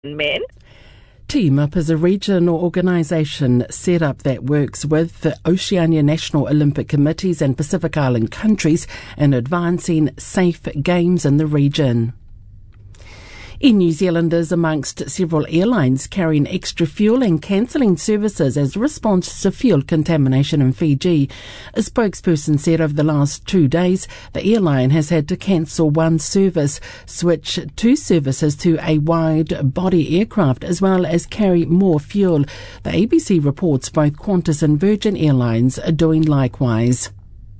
men. Team Up is a regional organisation set up that works with the Oceania National Olympic Committees and Pacific Island countries in advancing safe games in the region. In New Zealand is amongst several airlines carrying extra fuel and cancelling services as a response to fuel contamination in Fiji. A spokesperson said over the last 2 days, the airline has had to cancel one service, switch 2 services to a wide-body aircraft, as well as carry more fuel. The ABC reports both Qantas and Virgin Airlines are doing likewise.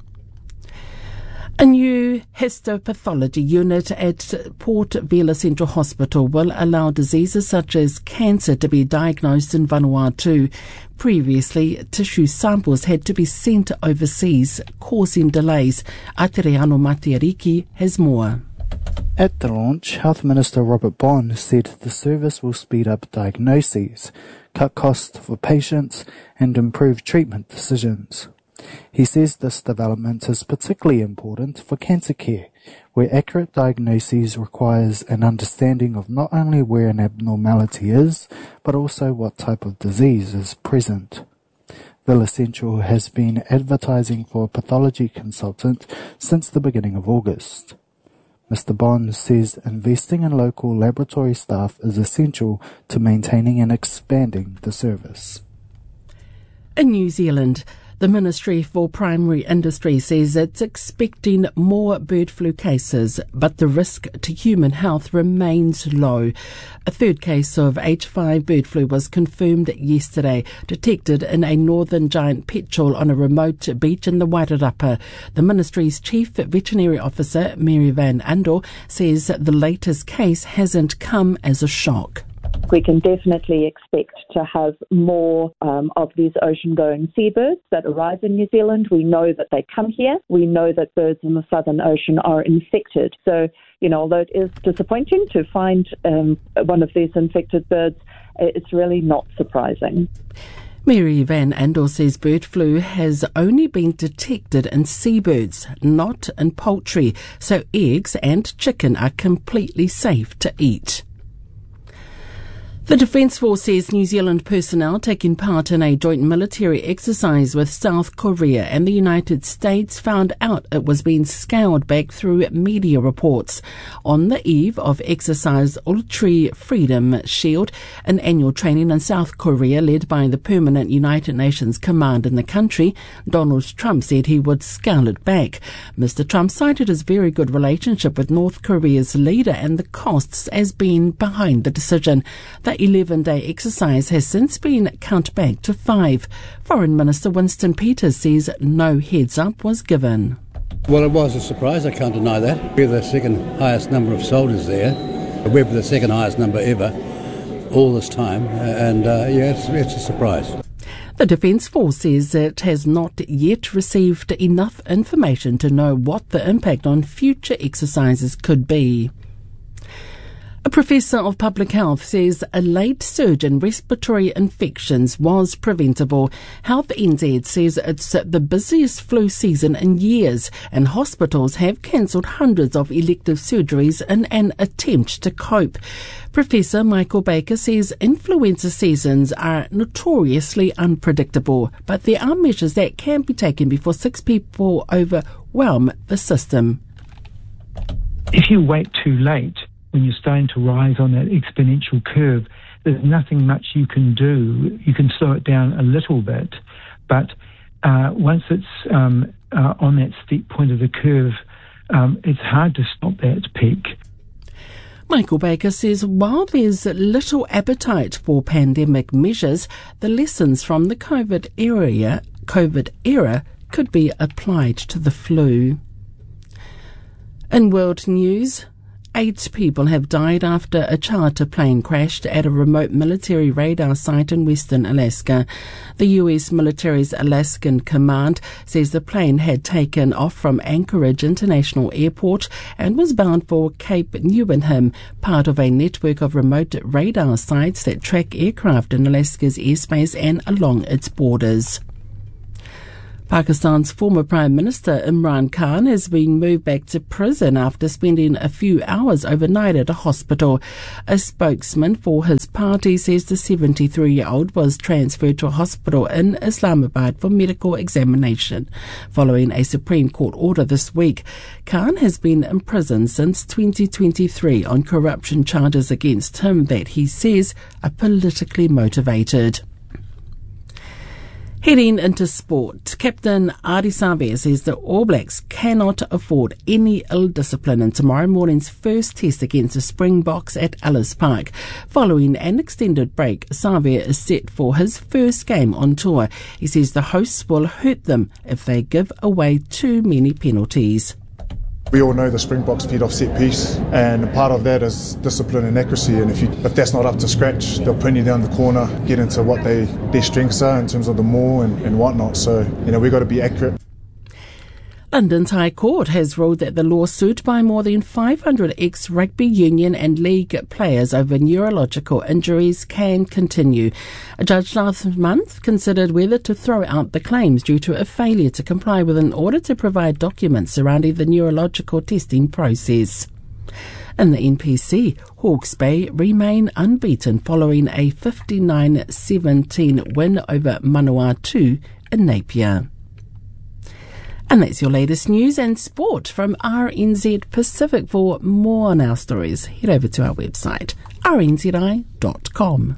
A new histopathology unit at Port Vila Central Hospital will allow diseases such as cancer to be diagnosed in Vanuatu. Previously, tissue samples had to be sent overseas, causing delays. Atereano Matiariki has more. At the launch, Health Minister Robert Bond said the service will speed up diagnoses, cut costs for patients and improve treatment decisions. He says this development is particularly important for cancer care, where accurate diagnosis requires an understanding of not only where an abnormality is, but also what type of disease is present. Vila Central has been advertising for a pathology consultant since the beginning of August. Mr. Bond says investing in local laboratory staff is essential to maintaining and expanding the service. In New Zealand, the Ministry for Primary Industry says it's expecting more bird flu cases, but the risk to human health remains low. A third case of H5 bird flu was confirmed yesterday, detected in a northern giant petrel on a remote beach in the Wairarapa. The Ministry's Chief Veterinary Officer, Mary Van Andel, says the latest case hasn't come as a shock. We can definitely expect to have more of these ocean-going seabirds that arrive in New Zealand. We know that they come here. We know that birds in the Southern Ocean are infected. So, although it is disappointing to find one of these infected birds, it's really not surprising. Mary Van Andel says bird flu has only been detected in seabirds, not in poultry, so eggs and chicken are completely safe to eat. The Defence Force says New Zealand personnel taking part in a joint military exercise with South Korea and the United States found out it was being scaled back through media reports. On the eve of exercise Ultra Freedom Shield, an annual training in South Korea led by the permanent United Nations command in the country, Donald Trump said he would scale it back. Mr. Trump cited his very good relationship with North Korea's leader and the costs as being behind the decision. The 11-day exercise has since been cut back to 5. Foreign Minister Winston Peters says no heads-up was given. Well, it was a surprise, I can't deny that. We're the second highest number of soldiers there. We're the second highest number ever, all this time, it's a surprise. The Defence Force says it has not yet received enough information to know what the impact on future exercises could be. A professor of public health says a late surge in respiratory infections was preventable. Health NZ says it's the busiest flu season in years and hospitals have cancelled hundreds of elective surgeries in an attempt to cope. Professor Michael Baker says influenza seasons are notoriously unpredictable, but there are measures that can be taken before sick people overwhelm the system. If you wait too late, when you're starting to rise on that exponential curve, there's nothing much you can do. You can slow it down a little bit, but once it's on that steep point of the curve, it's hard to stop that peak. Michael Baker says while there's little appetite for pandemic measures, the lessons from the COVID era could be applied to the flu. In world news, 8 people have died after a charter plane crashed at a remote military radar site in western Alaska. The U.S. military's Alaskan Command says the plane had taken off from Anchorage International Airport and was bound for Cape Neuwynham, part of a network of remote radar sites that track aircraft in Alaska's airspace and along its borders. Pakistan's former Prime Minister Imran Khan has been moved back to prison after spending a few hours overnight at a hospital. A spokesman for his party says the 73-year-old was transferred to a hospital in Islamabad for medical examination. Following a Supreme Court order this week, Khan has been in prison since 2023 on corruption charges against him that he says are politically motivated. Heading into sport, Captain Ardie Savea says the All Blacks cannot afford any ill discipline in tomorrow morning's first test against the Springboks at Ellis Park. Following an extended break, Savea is set for his first game on tour. He says the hosts will hurt them if they give away too many penalties. We all know the Springboks feed off set piece, and part of that is discipline and accuracy, and if that's not up to scratch, they'll pin you down the corner, get into what their strengths are in terms of the maul and whatnot. So, we've got to be accurate. London's High Court has ruled that the lawsuit by more than 500 ex-rugby union and league players over neurological injuries can continue. A judge last month considered whether to throw out the claims due to a failure to comply with an order to provide documents surrounding the neurological testing process. In the NPC, Hawke's Bay remain unbeaten following a 59-17 win over Manawatu in Napier. And that's your latest news and sport from RNZ Pacific. For more on our stories, head over to our website, rnzi.com.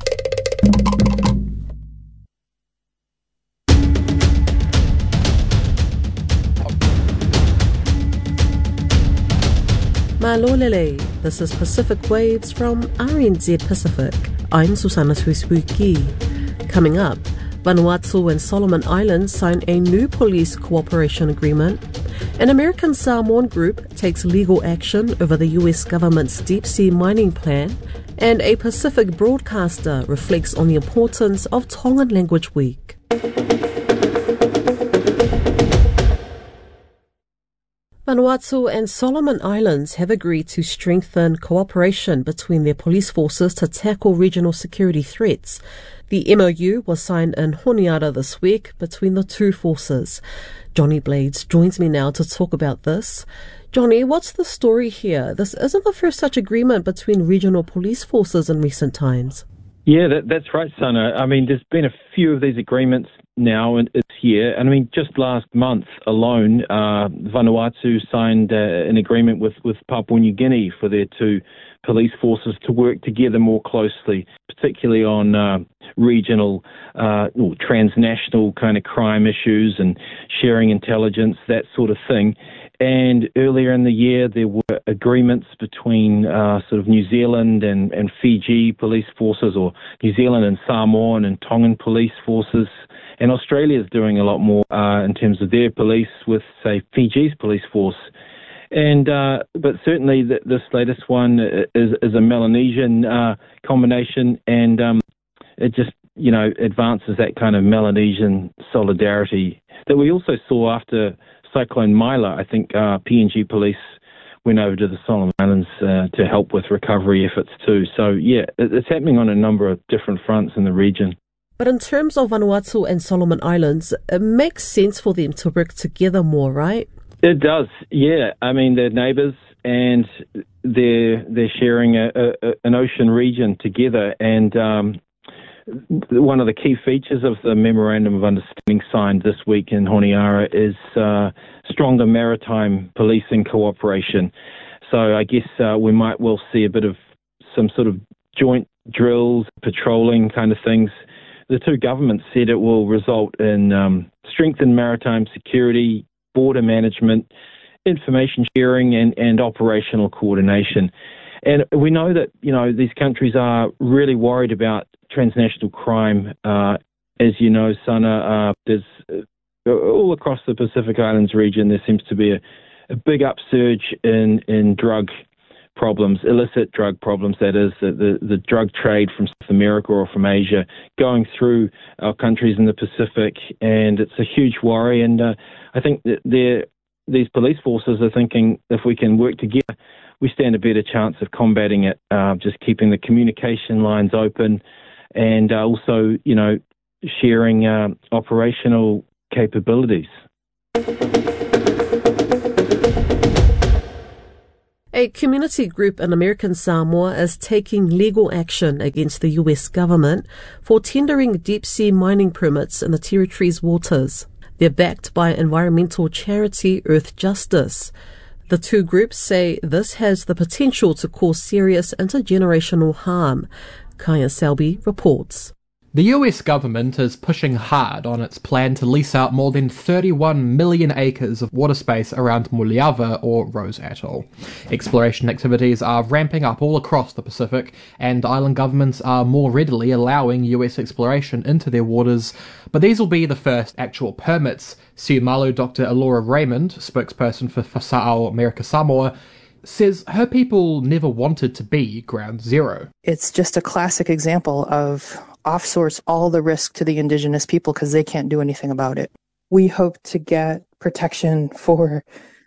Malolele, this is Pacific Waves from RNZ Pacific. I'm Susanna Suisbuki. Coming up, Vanuatu and Solomon Islands sign a new police cooperation agreement. An American Samoan group takes legal action over the US government's deep-sea mining plan. And a Pacific broadcaster reflects on the importance of Tongan Language Week. Vanuatu and Solomon Islands have agreed to strengthen cooperation between their police forces to tackle regional security threats. The MOU was signed in Honiara this week between the two forces. Johnny Blades joins me now to talk about this. Johnny, what's the story here? This isn't the first such agreement between regional police forces in recent times. Yeah, that's right, Sana. I mean, there's been a few of these agreements now this year. And I mean, just last month alone, Vanuatu signed an agreement with Papua New Guinea for their two police forces to work together more closely, particularly on regional or transnational kind of crime issues and sharing intelligence, that sort of thing. And earlier in the year, there were agreements between sort of New Zealand and Fiji police forces, or New Zealand and Samoan and Tongan police forces. And Australia's doing a lot more in terms of their police with, say, Fiji's police force. And but certainly this latest one is a Melanesian combination, and it just advances that kind of Melanesian solidarity that we also saw after Cyclone Mila. I think PNG police went over to the Solomon Islands to help with recovery efforts too. So yeah, it's happening on a number of different fronts in the region. But in terms of Vanuatu and Solomon Islands, it makes sense for them to work together more, right? It does, yeah. I mean, they're neighbours and they're sharing an ocean region together. And one of the key features of the Memorandum of Understanding signed this week in Honiara is stronger maritime policing cooperation. So I guess we might well see a bit of some sort of joint drills, patrolling kind of things. The two governments said it will result in strengthened maritime security, border management, information sharing, and operational coordination. And we know that, these countries are really worried about transnational crime. As you know, Sana, there's all across the Pacific Islands region, there seems to be a big upsurge in drug problems, illicit drug problems, that is, the drug trade from South America or from Asia going through our countries in the Pacific, and it's a huge worry. And I think that these police forces are thinking if we can work together, we stand a better chance of combating it, just keeping the communication lines open and also, sharing operational capabilities. A community group in American Samoa is taking legal action against the US government for tendering deep-sea mining permits in the territory's waters. They're backed by environmental charity Earth Justice. The two groups say this has the potential to cause serious intergenerational harm. Kaya Selby reports. The US government is pushing hard on its plan to lease out more than 31 million acres of water space around Muliava or Rose Atoll. Exploration activities are ramping up all across the Pacific, and island governments are more readily allowing US exploration into their waters, but these will be the first actual permits. Siumalu Dr. Elora Raymond, spokesperson for Fasa'au America Samoa, says her people never wanted to be ground zero. It's just a classic example of offsource all the risk to the indigenous people because they can't do anything about it. We hope to get protection for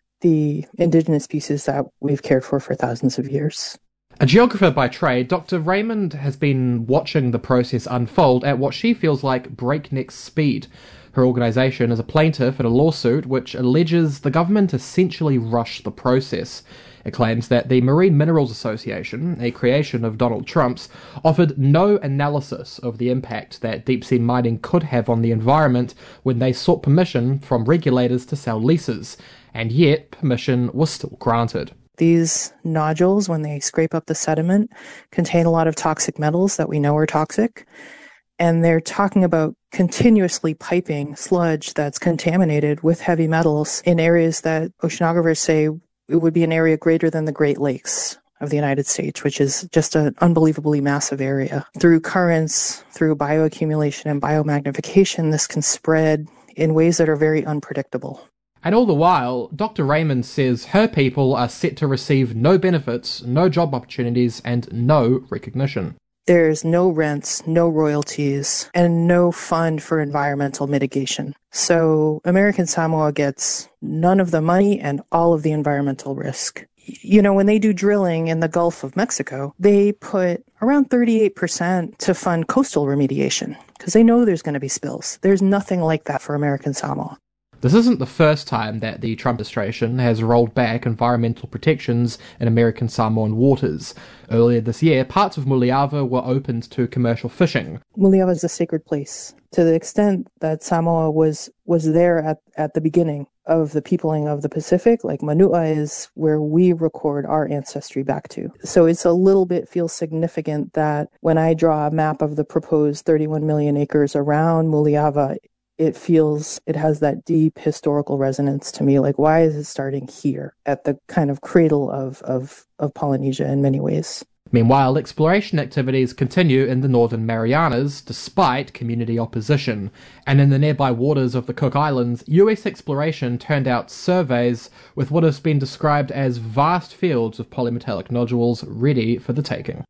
the indigenous species that we've cared for thousands of years. A geographer by trade, Dr. Raymond has been watching the process unfold at what she feels like breakneck speed. Her organisation is a plaintiff in a lawsuit which alleges the government essentially rushed the process. It claims that the Marine Minerals Association, a creation of Donald Trump's, offered no analysis of the impact that deep-sea mining could have on the environment when they sought permission from regulators to sell leases, and yet permission was still granted. These nodules, when they scrape up the sediment, contain a lot of toxic metals that we know are toxic, and they're talking about continuously piping sludge that's contaminated with heavy metals in areas that oceanographers say it would be an area greater than the Great Lakes of the United States, which is just an unbelievably massive area. Through currents, through bioaccumulation and biomagnification, this can spread in ways that are very unpredictable. And all the while, Dr. Raymond says her people are set to receive no benefits, no job opportunities, and no recognition. There's no rents, no royalties, and no fund for environmental mitigation. So American Samoa gets none of the money and all of the environmental risk. You know, when they do drilling in the Gulf of Mexico, they put around 38% to fund coastal remediation because they know there's going to be spills. There's nothing like that for American Samoa. This isn't the first time that the Trump administration has rolled back environmental protections in American Samoan waters. Earlier this year, parts of Muliava were opened to commercial fishing. Muliava is a sacred place to the extent that Samoa was there at the beginning of the peopling of the Pacific. Like Manua is where we record our ancestry back to. So it's a little bit feels significant that when I draw a map of the proposed 31 million acres around Muliava, it has that deep historical resonance to me. Like, why is it starting here at the kind of cradle of Polynesia in many ways? Meanwhile, exploration activities continue in the Northern Marianas despite community opposition. And in the nearby waters of the Cook Islands, US exploration turned out surveys with what has been described as vast fields of polymetallic nodules ready for the taking.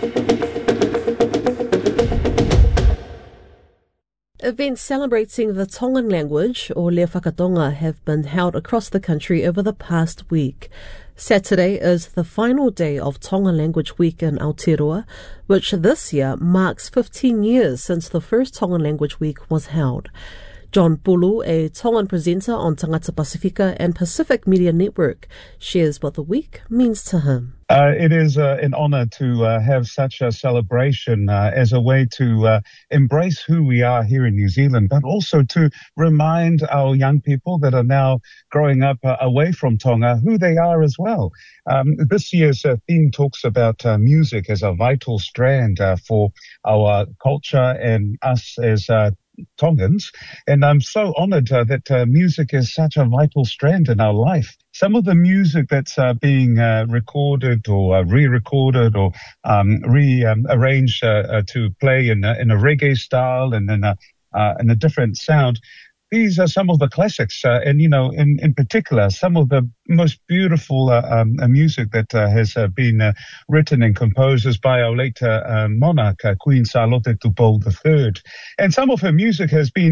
Events celebrating the Tongan language, or Lea Whakatonga, have been held across the country over the past week. Saturday is the final day of Tongan Language Week in Aotearoa, which this year marks 15 years since the first Tongan Language Week was held. John Pulu, a Tongan presenter on Tangata Pasifika and Pacific Media Network, shares what the week means to him. It is an honor to have such a celebration as a way to embrace who we are here in New Zealand, but also to remind our young people that are now growing up away from Tonga who they are as well. This year's theme talks about music as a vital strand for our culture and us as Tongans, and I'm so honored that music is such a vital strand in our life. Some of the music that's being recorded or re-recorded or rearranged to play in a reggae style and in a different sound, these are some of the classics, and, you know, in particular, some of the most beautiful music that has been written and composed by our late monarch, Queen Charlotte Tupou III. And some of her music has been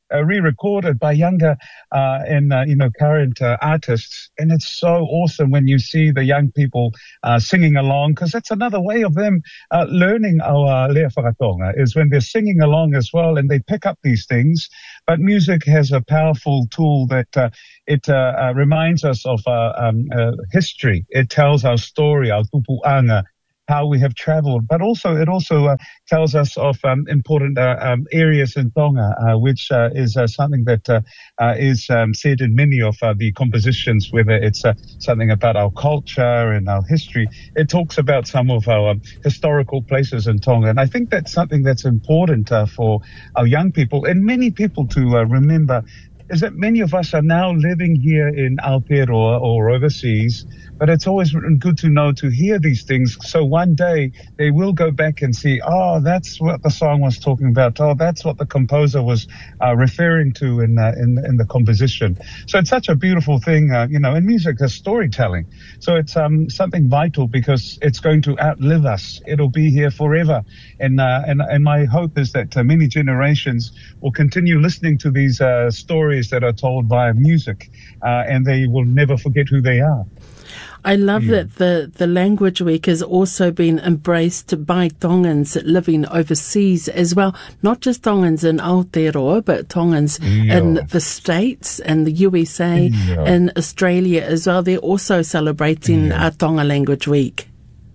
re-recorded by younger and current artists, and it's so awesome when you see the young people singing along, because that's another way of them learning our lea whakatonga, is when they're singing along as well, and they pick up these things. But music has a powerful tool that it reminds us of history. It tells our story, our tupuanga, how we have traveled, but also it tells us of important areas in Tonga, which is something that is said in many of the compositions, whether it's something about our culture and our history. It talks about some of our historical places in Tonga, and I think that's something that's important for our young people and many people to remember, is that many of us are now living here in Aotearoa or overseas, but it's always good to know, to hear these things, so one day they will go back and see, oh, that's what the song was talking about, oh, that's what the composer was referring to in the composition. So it's such a beautiful thing, and music is storytelling. So it's something vital, because it's going to outlive us. It'll be here forever. And my hope is that many generations will continue listening to these stories that are told via music, and they will never forget who they are. I love that the Language Week has also been embraced by Tongans living overseas as well. Not just Tongans in Aotearoa, but Tongans in the States and the USA and Australia as well. They're also celebrating our Tonga Language Week.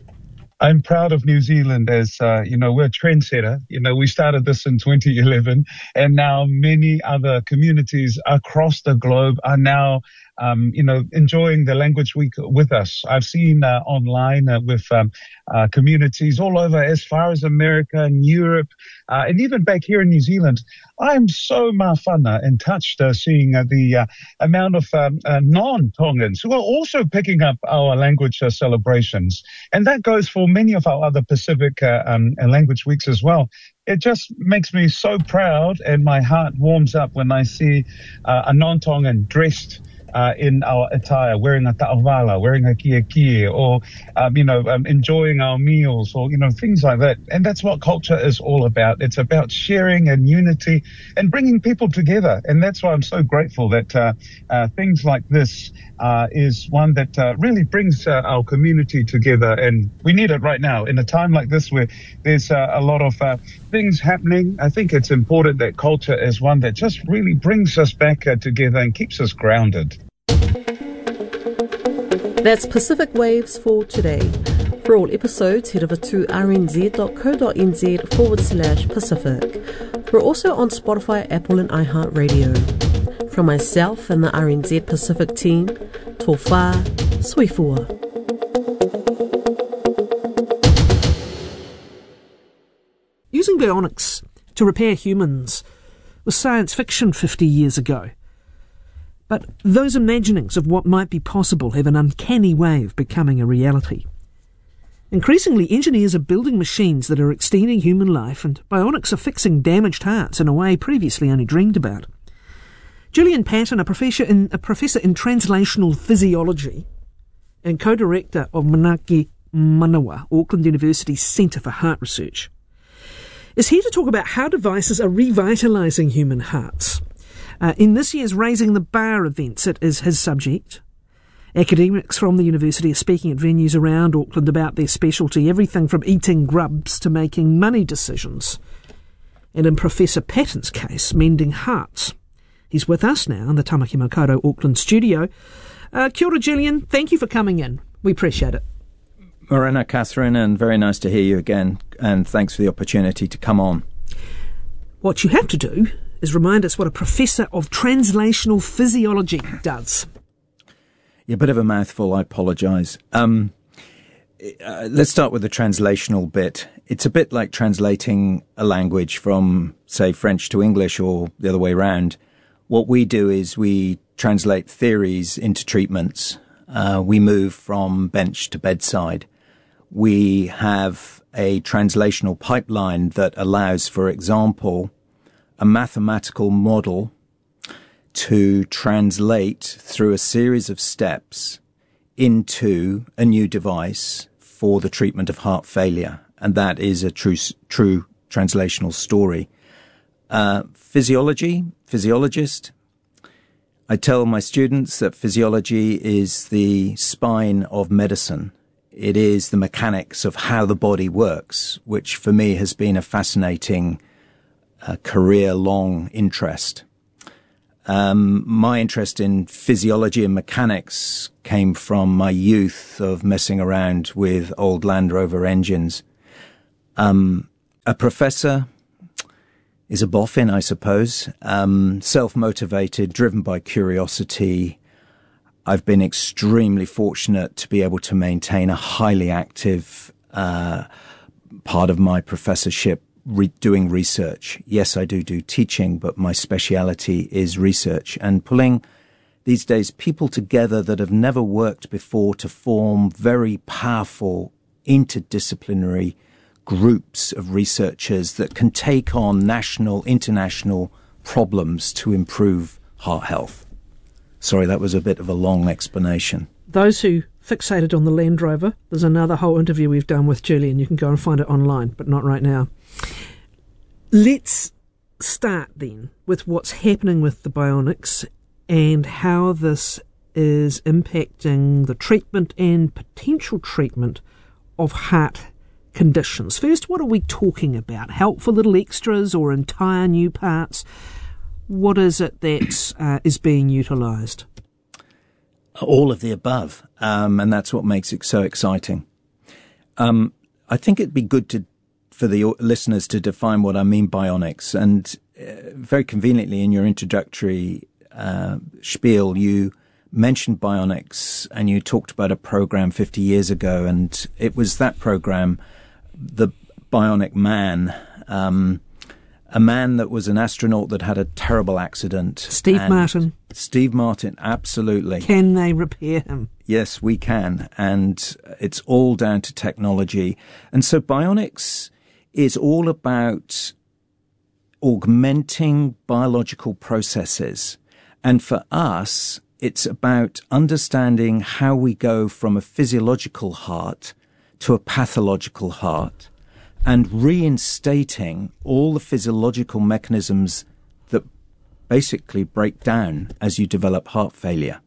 I'm proud of New Zealand as, we're a trendsetter. We started this in 2011, and now many other communities across the globe are now enjoying the Language Week with us. I've seen online with communities all over, as far as America and Europe, and even back here in New Zealand. I'm so mawhana and touched seeing the amount of non-Tongans who are also picking up our language celebrations. And that goes for many of our other Pacific language weeks as well. It just makes me so proud, and my heart warms up when I see a non-Tongan dressed in our attire, wearing a ta'avala, wearing a kia, or, enjoying our meals, or, things like that. And that's what culture is all about. It's about sharing and unity and bringing people together. And that's why I'm so grateful that things like this is one that really brings our community together. And we need it right now. In a time like this where there's a lot of things happening, I think it's important that culture is one that just really brings us back together and keeps us grounded. That's Pacific Waves for today. For all episodes, head over to rnz.co.nz/Pacific. We're also on Spotify, Apple and iHeartRadio. From myself and the RNZ Pacific team, tō whā, sui fua. Using bionics to repair humans was science fiction 50 years ago. But those imaginings of what might be possible have an uncanny way of becoming a reality. Increasingly, engineers are building machines that are extending human life, and bionics are fixing damaged hearts in a way previously only dreamed about. Gillian Patton, a professor in translational physiology and co-director of Manaki Manawa, Auckland University's Centre for Heart Research, is here to talk about how devices are revitalising human hearts. In this year's Raising the Bar events, it is his subject. Academics from the university are speaking at venues around Auckland about their specialty, everything from eating grubs to making money decisions. And in Professor Patton's case, mending hearts. He's with us now in the Tamaki Makaurau Auckland studio. Kia ora, Gillian. Thank you for coming in. We appreciate it. Morena, Catherine, and very nice to hear you again, and thanks for the opportunity to come on. What you have to do is remind us what a professor of translational physiology does. Yeah, a bit of a mouthful, I apologise. Let's start with the translational bit. It's a bit like translating a language from, say, French to English or the other way around. What we do is we translate theories into treatments. We move from bench to bedside. We have a translational pipeline that allows, for example, a mathematical model to translate through a series of steps into a new device for the treatment of heart failure. And that is a true translational story. Physiologist. I tell my students that physiology is the spine of medicine. It is the mechanics of how the body works, which for me has been a fascinating career-long interest. My interest in physiology and mechanics came from my youth of messing around with old Land Rover engines. A professor is a boffin, I suppose, self-motivated, driven by curiosity. I've been extremely fortunate to be able to maintain a highly active part of my professorship doing research. Yes, I do teaching, but my speciality is research and pulling these days people together that have never worked before to form very powerful interdisciplinary groups of researchers that can take on national, international problems to improve heart health. Sorry, that was a bit of a long explanation. Those who fixated on the Land Rover, there's another whole interview we've done with Julian. You can go and find it online, but not right now. Let's start then with what's happening with the bionics and how this is impacting the treatment and potential treatment of heart conditions. First, what are we talking about? Helpful little extras or entire new parts? What is it that is being utilised? All of the above, and that's what makes it so exciting. I think it'd be good for the listeners to define what I mean bionics, and very conveniently in your introductory spiel, you mentioned bionics and you talked about a program 50 years ago, and it was that program, the Bionic Man, a man that was an astronaut that had a terrible accident. Steve Martin. Steve Martin, absolutely. Can they repair him? Yes, we can, and it's all down to technology. And so bionics is all about augmenting biological processes. And for us, it's about understanding how we go from a physiological heart to a pathological heart and reinstating all the physiological mechanisms that basically break down as you develop heart failure.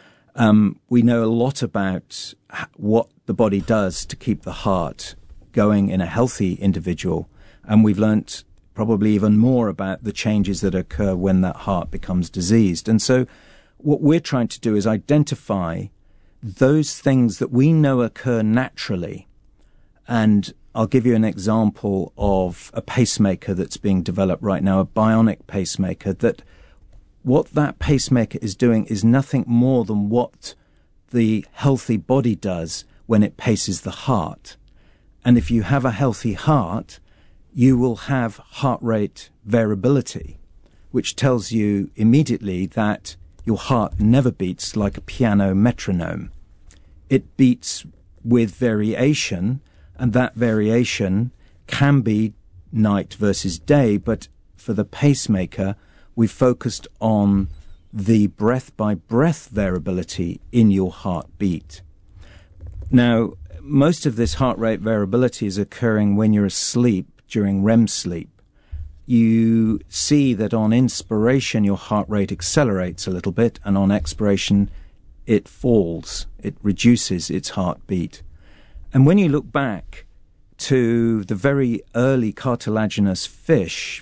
We know a lot about what the body does to keep the heart going in a healthy individual, and we've learnt probably even more about the changes that occur when that heart becomes diseased. And so what we're trying to do is identify those things that we know occur naturally. And I'll give you an example of a pacemaker that's being developed right now, a bionic pacemaker, that what that pacemaker is doing is nothing more than what the healthy body does when it paces the heart. And if you have a healthy heart, you will have heart rate variability, which tells you immediately that your heart never beats like a piano metronome. It beats with variation, and that variation can be night versus day, but for the pacemaker, we focused on the breath-by-breath variability in your heartbeat. Now, most of this heart rate variability is occurring when you're asleep during REM sleep. You see that on inspiration, your heart rate accelerates a little bit, and on expiration, it falls. It reduces its heartbeat. And when you look back to the very early cartilaginous fish,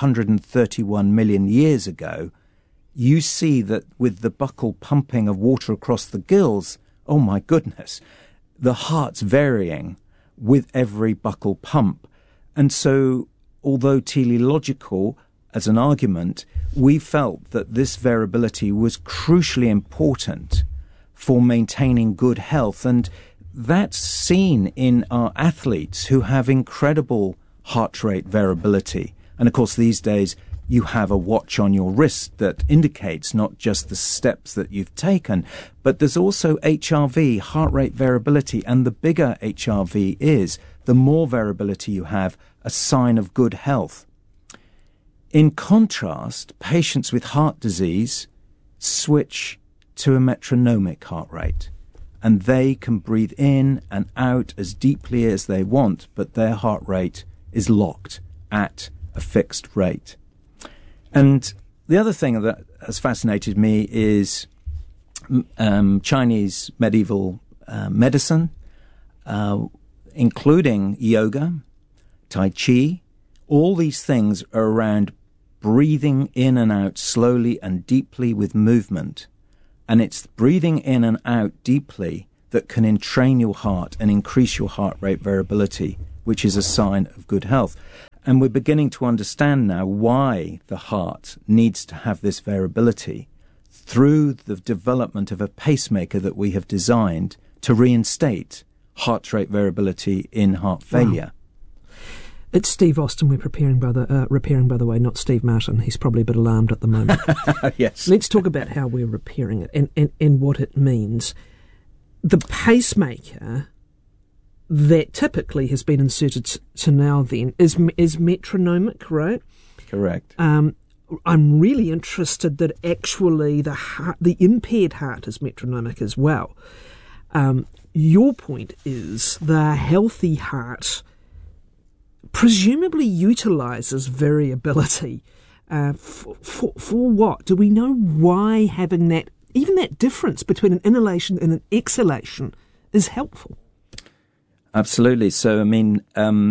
431 million years ago, you see that with the buccal pumping of water across the gills, oh my goodness, the heart's varying with every buccal pump. And so, although teleological as an argument, we felt that this variability was crucially important for maintaining good health. And that's seen in our athletes who have incredible heart rate variability. And of course, these days, you have a watch on your wrist that indicates not just the steps that you've taken, but there's also HRV, heart rate variability. And the bigger HRV is, the more variability you have, a sign of good health. In contrast, patients with heart disease switch to a metronomic heart rate, and they can breathe in and out as deeply as they want, but their heart rate is locked at a fixed rate. And the other thing that has fascinated me is Chinese medieval medicine, including yoga, Tai Chi. All these things are around breathing in and out slowly and deeply with movement. And it's breathing in and out deeply that can entrain your heart and increase your heart rate variability, which is a sign of good health. And we're beginning to understand now why the heart needs to have this variability through the development of a pacemaker that we have designed to reinstate heart rate variability in heart failure. Wow. It's Steve Austin we're repairing, by the way, not Steve Martin. He's probably a bit alarmed at the moment. Yes. Let's talk about how we're repairing it and what it means. The pacemaker that typically has been inserted to now then is metronomic, right? Correct. I'm really interested that actually the impaired heart is metronomic as well. Your point is the healthy heart presumably utilises variability. For what? Do we know why having that, even that difference between an inhalation and an exhalation is helpful? Absolutely. So, I mean,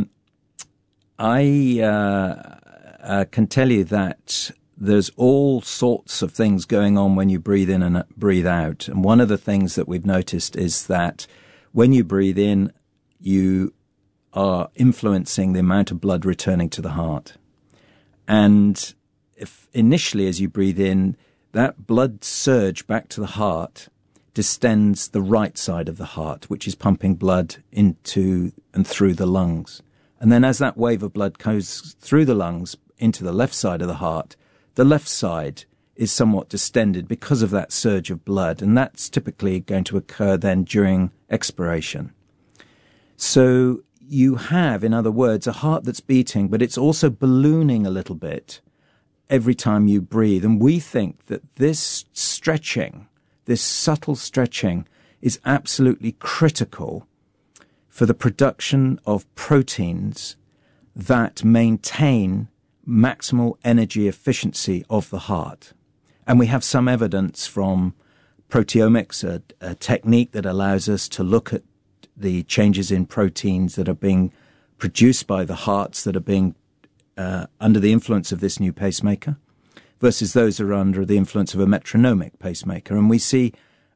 I can tell you that there's all sorts of things going on when you breathe in and breathe out. And one of the things that we've noticed is that when you breathe in, you are influencing the amount of blood returning to the heart. And if initially, as you breathe in, that blood surge back to the heart distends the right side of the heart, which is pumping blood into and through the lungs. And then as that wave of blood goes through the lungs into the left side of the heart, the left side is somewhat distended because of that surge of blood. And that's typically going to occur then during expiration. So you have, in other words, a heart that's beating, but it's also ballooning a little bit every time you breathe. And we think that this stretching, this subtle stretching, is absolutely critical for the production of proteins that maintain maximal energy efficiency of the heart. And we have some evidence from proteomics, a technique that allows us to look at the changes in proteins that are being produced by the hearts that are being under the influence of this new pacemaker versus those that are under the influence of a metronomic pacemaker. And we see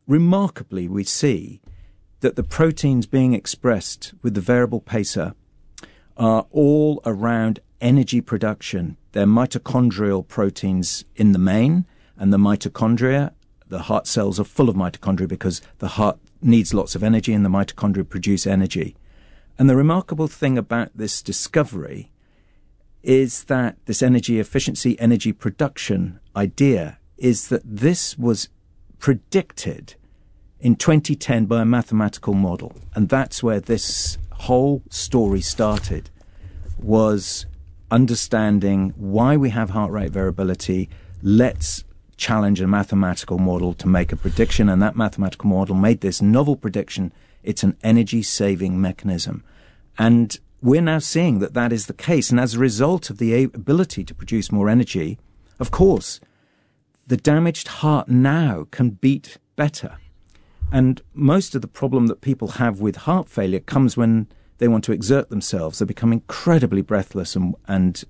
that the proteins being expressed with the variable pacer are all around energy production. They're mitochondrial proteins in the main, and the mitochondria, the heart cells are full of mitochondria because the heart needs lots of energy and the mitochondria produce energy. And the remarkable thing about this discovery is that this energy efficiency, energy production idea is that this was predicted in 2010 by a mathematical model. And that's where this whole story started, was understanding why we have heart rate variability. Let's challenge a mathematical model to make a prediction. And that mathematical model made this novel prediction. It's an energy-saving mechanism. And we're now seeing that that is the case. And as a result of the ability to produce more energy, of course, the damaged heart now can beat better. And most of the problem that people have with heart failure comes when they want to exert themselves. They become incredibly breathless and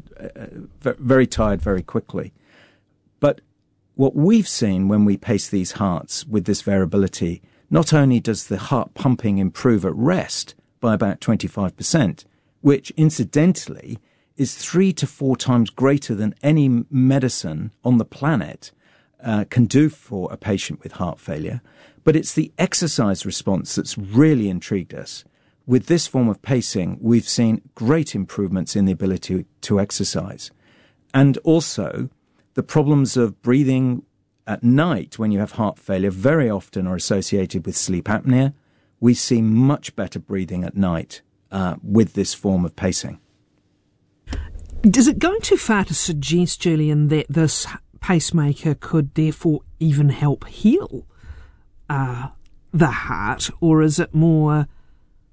very tired very quickly. But what we've seen when we pace these hearts with this variability, not only does the heart pumping improve at rest by about 25%, which incidentally is 3 to 4 times greater than any medicine on the planet can do for a patient with heart failure, but it's the exercise response that's really intrigued us. With this form of pacing, we've seen great improvements in the ability to exercise. And also, the problems of breathing at night when you have heart failure very often are associated with sleep apnea. We see much better breathing at night with this form of pacing. Does it go too far to suggest, Julian, that this pacemaker could therefore even help heal the heart, or is it more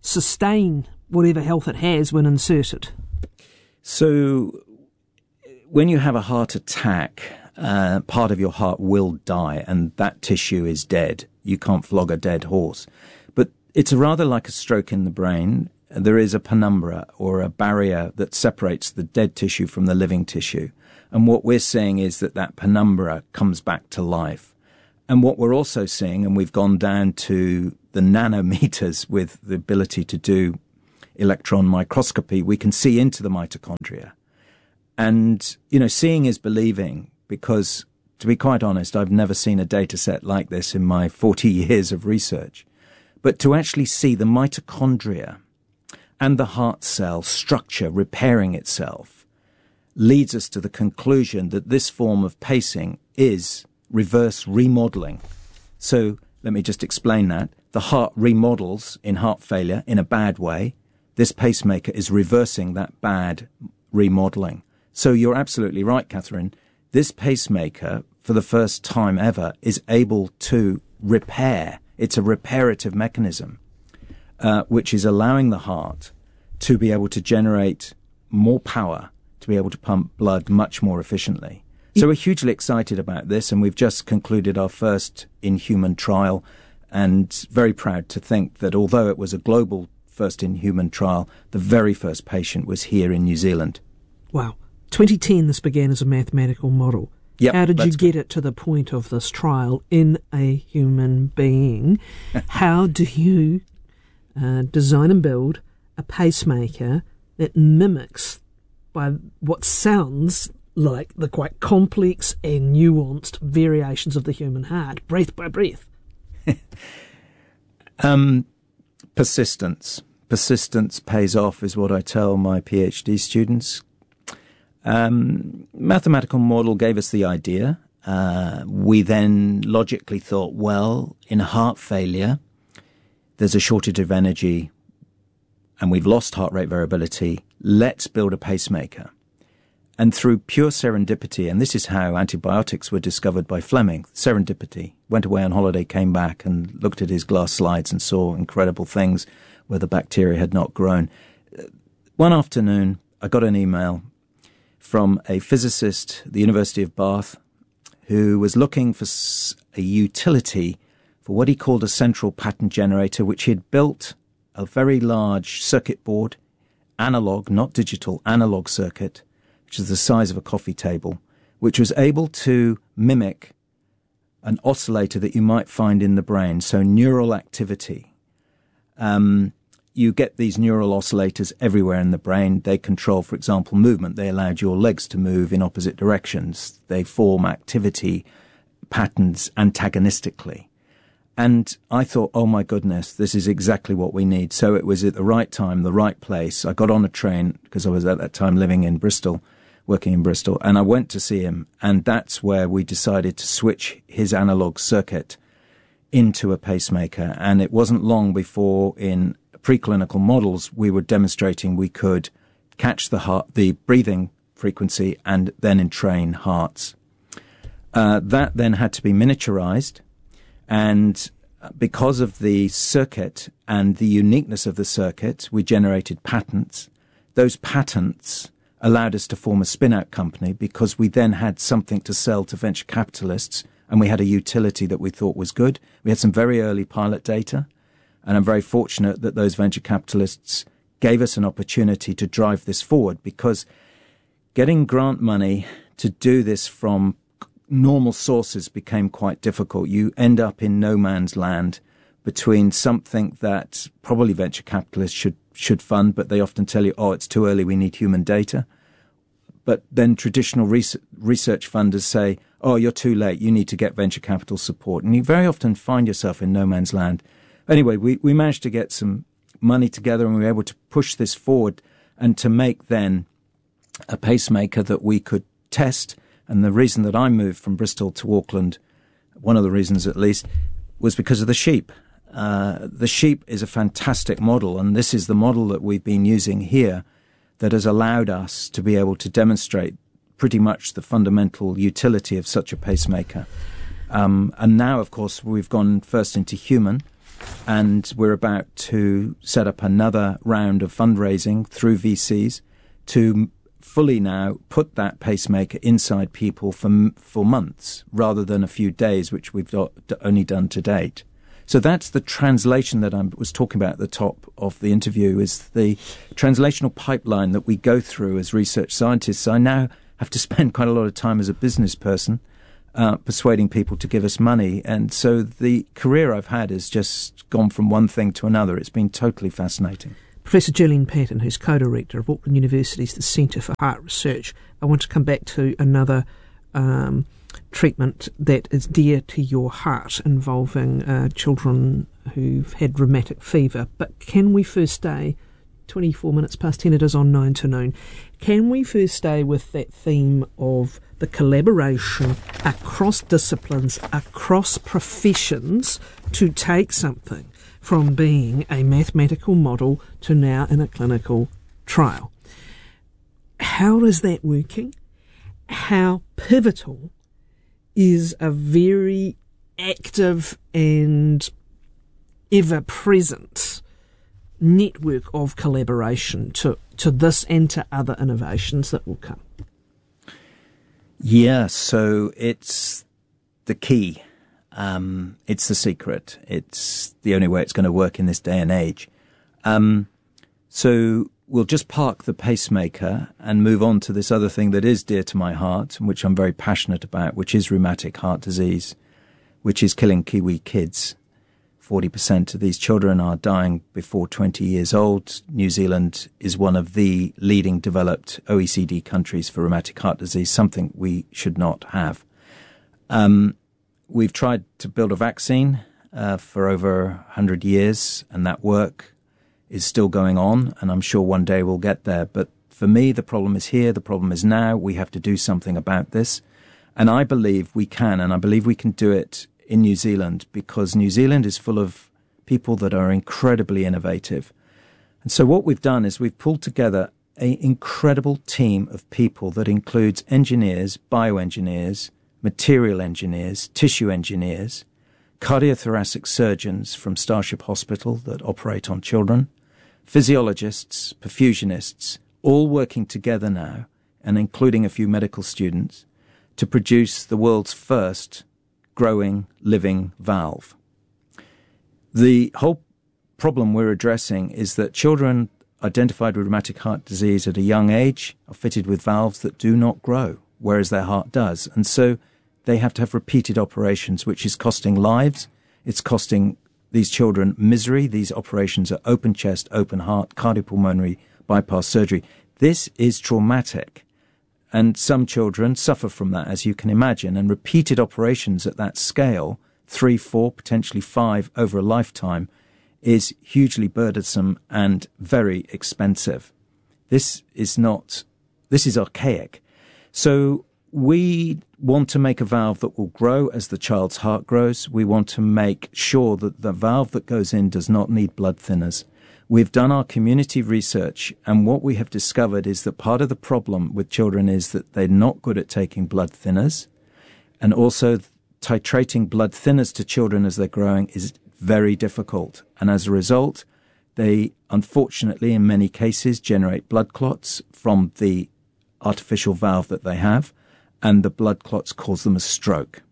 sustain whatever health it has when inserted? So when you have a heart attack, part of your heart will die, and that tissue is dead. You can't flog a dead horse. But it's rather like a stroke in the brain. There is a penumbra, or a barrier, that separates the dead tissue from the living tissue. And what we're seeing is that penumbra comes back to life. And what we're also seeing, and we've gone down to the nanometers with the ability to do electron microscopy, we can see into the mitochondria. And, seeing is believing, because, to be quite honest, I've never seen a data set like this in my 40 years of research. But to actually see the mitochondria and the heart cell structure repairing itself leads us to the conclusion that this form of pacing is reverse remodeling. So let me just explain that. The heart remodels in heart failure in a bad way. This pacemaker is reversing that bad remodeling. So you're absolutely right, Catherine. This pacemaker, for the first time ever, is able to repair. It's a reparative mechanism, which is allowing the heart to be able to generate more power, to be able to pump blood much more efficiently. So we're hugely excited about this, and we've just concluded our first in-human trial, and very proud to think that although it was a global first-in-human trial, the very first patient was here in New Zealand. Wow. 2010, this began as a mathematical model. Yep, how did you get it to the point of this trial in a human being? How do you design and build a pacemaker that mimics, by what sounds like, the quite complex and nuanced variations of the human heart, breath by breath? Persistence. Persistence pays off is what I tell my PhD students. Mathematical model gave us the idea. We then logically thought, well, in heart failure, there's a shortage of energy and we've lost heart rate variability. Let's build a pacemaker. And through pure serendipity, and this is how antibiotics were discovered by Fleming, serendipity, went away on holiday, came back and looked at his glass slides and saw incredible things where the bacteria had not grown. One afternoon, I got an email from a physicist at the University of Bath who was looking for a utility for what he called a central pattern generator, which he had built a very large circuit board, analog, not digital, analog circuit, which is the size of a coffee table, which was able to mimic an oscillator that you might find in the brain, so neural activity. You get these neural oscillators everywhere in the brain. They control, for example, movement. They allowed your legs to move in opposite directions. They form activity patterns antagonistically. And I thought, oh my goodness, this is exactly what we need. So it was at the right time, the right place. I got on a train because I was at that time living in Bristol, working in Bristol, and I went to see him. And that's where we decided to switch his analog circuit into a pacemaker. And it wasn't long before in preclinical models, we were demonstrating we could catch the breathing frequency and then entrain hearts. That then had to be miniaturized, and because of the circuit and the uniqueness of the circuit, we generated patents. Those patents allowed us to form a spin-out company because we then had something to sell to venture capitalists, and we had a utility that we thought was good. We had some very early pilot data, and I'm very fortunate that those venture capitalists gave us an opportunity to drive this forward, because getting grant money to do this from normal sources became quite difficult. You end up in no man's land between something that probably venture capitalists should fund, but they often tell you, oh, it's too early, we need human data. But then traditional research funders say, oh, you're too late, you need to get venture capital support. And you very often find yourself in no man's land. Anyway, we managed to get some money together, and we were able to push this forward and to make then a pacemaker that we could test. And the reason that I moved from Bristol to Auckland, one of the reasons at least, was because of the sheep. The sheep is a fantastic model, and this is the model that we've been using here that has allowed us to be able to demonstrate pretty much the fundamental utility of such a pacemaker. And now, of course, we've gone first into human, and we're about to set up another round of fundraising through VCs to fully now put that pacemaker inside people for months rather than a few days, which we've only done to date. So that's the translation that I was talking about at the top of the interview, is the translational pipeline that we go through as research scientists. I now have to spend quite a lot of time as a business person persuading people to give us money. And so the career I've had has just gone from one thing to another. It's been totally fascinating. Professor Gillian Patton, who's co-director of Auckland University's The Centre for Heart Research, I want to come back to another treatment that is dear to your heart involving children who've had rheumatic fever. But can we first stay, 24 minutes past 10 it is on 9 to noon, can we first stay with that theme of the collaboration across disciplines, across professions, to take something from being a mathematical model to now in a clinical trial? How is that working? How pivotal is a very active and ever-present network of collaboration to this and to other innovations that will come? Yeah, so it's the key. It's the secret. It's the only way it's going to work in this day and age. So we'll just park the pacemaker and move on to this other thing that is dear to my heart and which I'm very passionate about, which is rheumatic heart disease, which is killing Kiwi kids. 40% of these children are dying before 20 years old. New Zealand is one of the leading developed OECD countries for rheumatic heart disease, something we should not have. We've tried to build a vaccine for over 100 years, and that work is still going on, and I'm sure one day we'll get there. But for me, the problem is here, the problem is now. We have to do something about this. And I believe we can, and I believe we can do it in New Zealand, because New Zealand is full of people that are incredibly innovative. And so what we've done is we've pulled together an incredible team of people that includes engineers, bioengineers, material engineers, tissue engineers, cardiothoracic surgeons from Starship Hospital that operate on children, physiologists, perfusionists, all working together now, and including a few medical students, to produce the world's first growing, living valve. The whole problem we're addressing is that children identified with rheumatic heart disease at a young age are fitted with valves that do not grow, whereas their heart does. And so they have to have repeated operations, which is costing lives. It's costing these children misery. These operations are open chest, open heart, cardiopulmonary bypass surgery. This is traumatic. And some children suffer from that, as you can imagine. And repeated operations at that scale, 3, 4, potentially 5 over a lifetime, is hugely burdensome and very expensive. This is archaic. So we want to make a valve that will grow as the child's heart grows. We want to make sure that the valve that goes in does not need blood thinners. We've done our community research, and what we have discovered is that part of the problem with children is that they're not good at taking blood thinners, and also titrating blood thinners to children as they're growing is very difficult. And as a result, they unfortunately in many cases generate blood clots from the artificial valve that they have, and the blood clots cause them a stroke.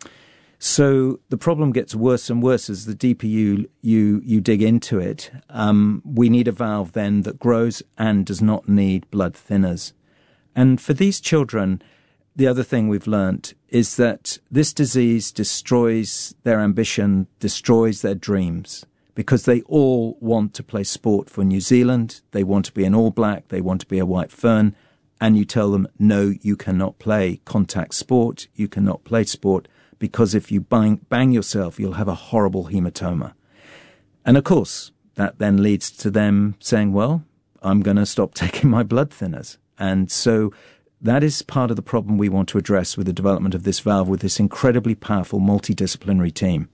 So the problem gets worse and worse as the deeper you dig into it. We need a valve then that grows and does not need blood thinners. And for these children, the other thing we've learnt is that this disease destroys their ambition, destroys their dreams, because they all want to play sport for New Zealand. They want to be an All Black. They want to be a White Fern. And you tell them, no, you cannot play contact sport. You cannot play sport, because if you bang yourself, you'll have a horrible hematoma. And of course, that then leads to them saying, well, I'm going to stop taking my blood thinners. And so that is part of the problem we want to address with the development of this valve, with this incredibly powerful multidisciplinary team.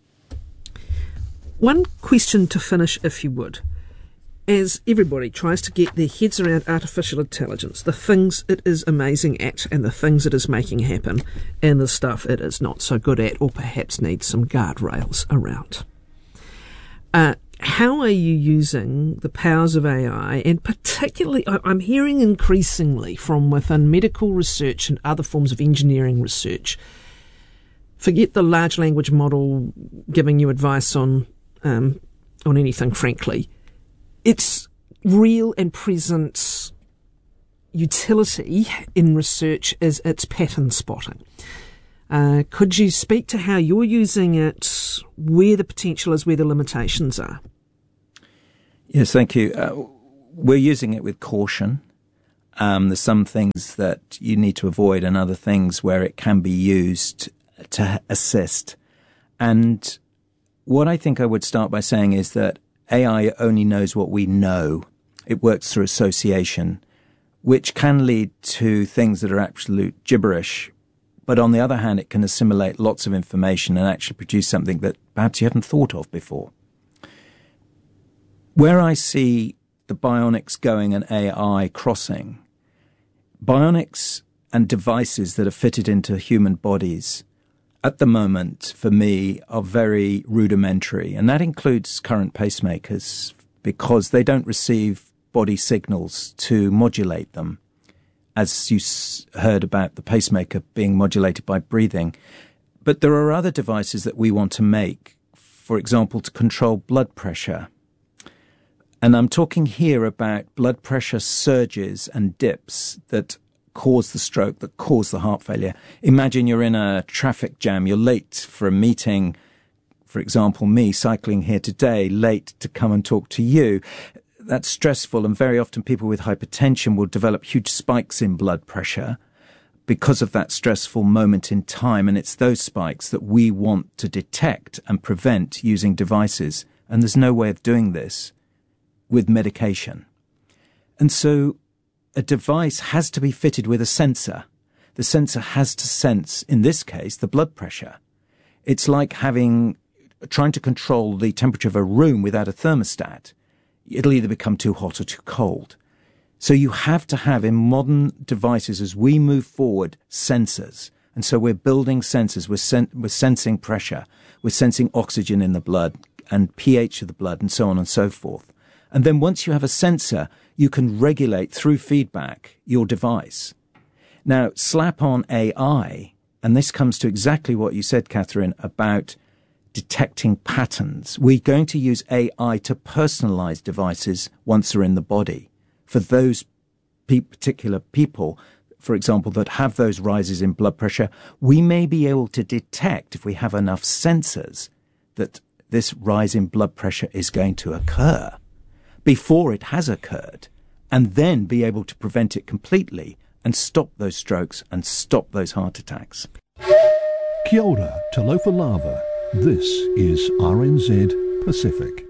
One question to finish, if you would. As everybody tries to get their heads around artificial intelligence, the things it is amazing at and the things it is making happen, and the stuff it is not so good at, or perhaps needs some guardrails around. how are you using the powers of AI, and particularly I'm hearing increasingly from within medical research and other forms of engineering research, forget the large language model giving you advice on anything, frankly. Its real and present utility in research is its pattern spotting. Could you speak to how you're using it, where the potential is, where the limitations are? Yes, thank you. We're using it with caution. There's some things that you need to avoid and other things where it can be used to assist. And what I think I would start by saying is that AI only knows what we know. It works through association, which can lead to things that are absolute gibberish. But on the other hand, it can assimilate lots of information and actually produce something that perhaps you haven't thought of before. Where I see the bionics going and AI crossing, bionics and devices that are fitted into human bodies at the moment, for me, are very rudimentary. And that includes current pacemakers because they don't receive body signals to modulate them. As you heard about the pacemaker being modulated by breathing. But there are other devices that we want to make, for example, to control blood pressure. And I'm talking here about blood pressure surges and dips that cause the stroke, that cause the heart failure. Imagine you're in a traffic jam, you're late for a meeting, for example, me cycling here today, late to come and talk to you. That's stressful, and very often people with hypertension will develop huge spikes in blood pressure because of that stressful moment in time, and it's those spikes that we want to detect and prevent using devices, and there's no way of doing this with medication. And so a device has to be fitted with a sensor. The sensor has to sense, in this case, the blood pressure. It's like trying to control the temperature of a room without a thermostat. It'll either become too hot or too cold. So you have to have in modern devices, as we move forward, sensors. And so we're building sensors. We're sensing pressure. We're sensing oxygen in the blood and pH of the blood and so on and so forth. And then once you have a sensor, you can regulate through feedback your device. Now, slap on AI, and this comes to exactly what you said, Catherine, about detecting patterns. We're going to use AI to personalize devices once they're in the body. For those particular people, for example, that have those rises in blood pressure, we may be able to detect, if we have enough sensors, that this rise in blood pressure is going to occur before it has occurred, and then be able to prevent it completely and stop those strokes and stop those heart attacks. Kia ora, Talofa Lava. This is RNZ Pacific.